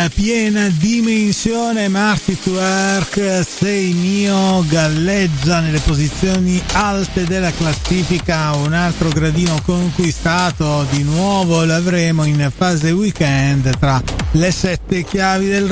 piena dimensione. Marty Twerk, sei mio, galleggia nelle posizioni alte della classifica, un altro gradino conquistato. Di nuovo l'avremo in fase weekend tra le 7 chiavi del